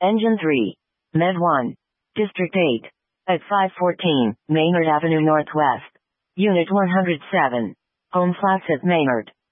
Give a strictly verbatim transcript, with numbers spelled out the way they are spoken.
Engine three. Med one. District eight. At five fourteen, Maynard Avenue Northwest. Unit one hundred seven. Home flats at Maynard.